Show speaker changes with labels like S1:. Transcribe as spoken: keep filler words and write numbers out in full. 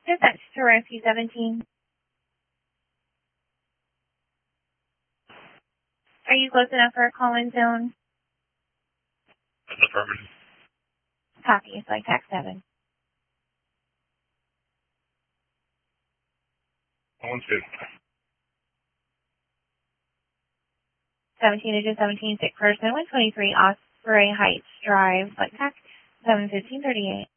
S1: Dispatch to Rescue seventeen. Are you close enough for a call-in zone?
S2: That's affirmative.
S1: Copy. Flight tax seven.
S2: One's good.
S1: seventeen digit seventeen, sick person, one twenty-three Osprey Heights Drive, flight tax seven fifteen thirty-eight.